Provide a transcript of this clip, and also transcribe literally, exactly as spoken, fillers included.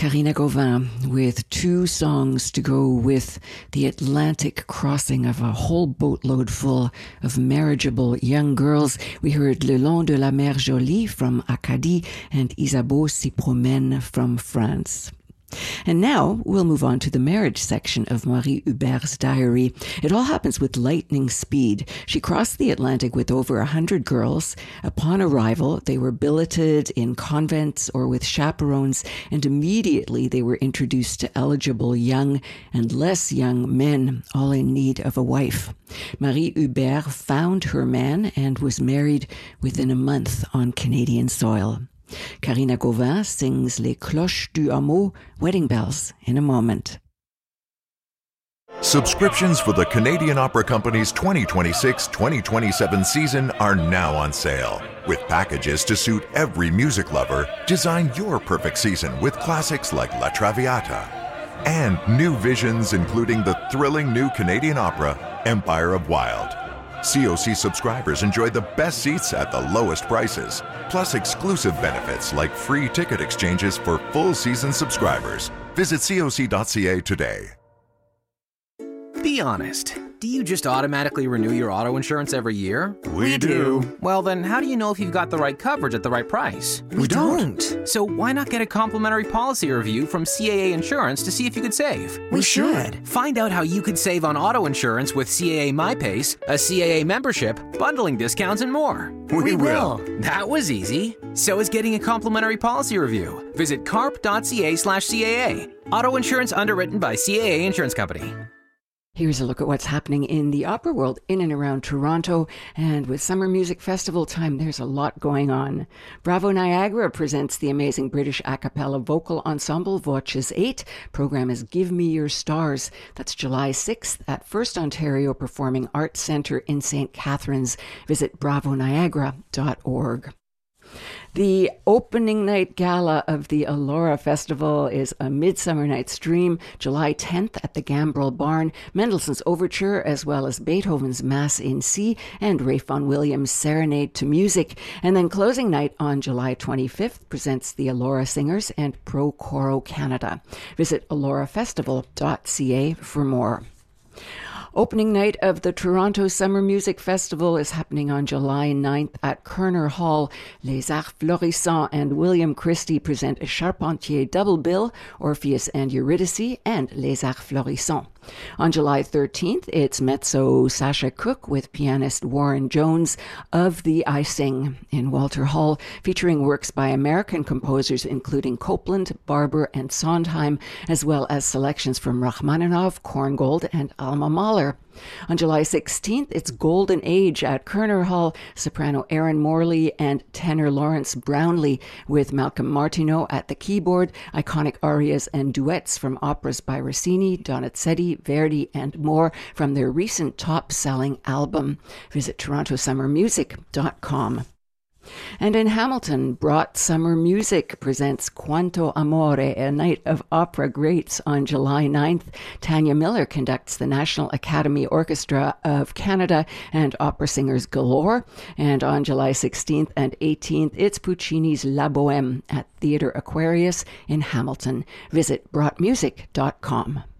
Karina Gauvin with two songs to go with the Atlantic crossing of a whole boatload full of marriageable young girls. We heard Le Long de la Mer Jolie from Acadie and Isabeau s'y promène from France. And now we'll move on to the marriage section of Marie Hubert's diary. It all happens with lightning speed. She crossed the Atlantic with over a hundred girls. Upon arrival, they were billeted in convents or with chaperones, and immediately they were introduced to eligible young and less young men, all in need of a wife. Marie Hubert found her man and was married within a month on Canadian soil. Karina Gauvin sings Les Cloches du Hameau, Wedding Bells, in a moment. Subscriptions for the Canadian Opera Company's twenty twenty-six twenty twenty-seven season are now on sale. With packages to suit every music lover, design your perfect season with classics like La Traviata. And new visions including the thrilling new Canadian opera, Empire of Wild. C O C subscribers enjoy the best seats at the lowest prices, plus exclusive benefits like free ticket exchanges for full season subscribers. Visit C O C dot C A today. Be honest. Do you just automatically renew your auto insurance every year? We do. Well, then how do you know if you've got the right coverage at the right price? We don't. So why not get a complimentary policy review from C A A Insurance to see if you could save? We should. Find out how you could save on auto insurance with C A A MyPace, a C A A membership, bundling discounts, and more. We, we will. That was easy. So is getting a complimentary policy review. Visit carp dot C A slash C A A. Auto insurance underwritten by C A A Insurance Company. Here's a look at what's happening in the opera world in and around Toronto. And with Summer Music Festival time, there's a lot going on. Bravo Niagara presents the amazing British a cappella vocal ensemble Voces eight. Program is Give Me Your Stars. That's July sixth at First Ontario Performing Arts Centre in Saint Catharines. Visit bravo niagara dot org. The opening night gala of the Elora Festival is A Midsummer Night's Dream, July tenth at the Gambrel Barn. Mendelssohn's Overture, as well as Beethoven's Mass in C and Ralph Vaughan Williams' Serenade to Music. And then closing night on July twenty-fifth presents the Elora Singers and Pro Coro Canada. Visit elora festival dot c a for more. Opening night of the Toronto Summer Music Festival is happening on July ninth at Kerner Hall. Les Arts Florissants and William Christie present a Charpentier double bill, Orpheus and Eurydice, and Les Arts Florissants. On July thirteenth, it's mezzo Sasha Cook with pianist Warren Jones of the I Sing in Walter Hall, featuring works by American composers including Copland, Barber, and Sondheim, as well as selections from Rachmaninoff, Korngold, and Alma Mahler. On July sixteenth, it's Golden Age at Kerner Hall, soprano Erin Morley and tenor Lawrence Brownlee with Malcolm Martineau at the keyboard, iconic arias and duets from operas by Rossini, Donizetti, Verdi, and more from their recent top-selling album. Visit toronto summer music dot com. And in Hamilton, Brought Summer Music presents Quanto Amore, a night of opera greats on July ninth. Tanya Miller conducts the National Academy Orchestra of Canada and opera singers galore. And on July sixteenth and eighteenth, it's Puccini's La Boheme at Theatre Aquarius in Hamilton. Visit brought music dot com.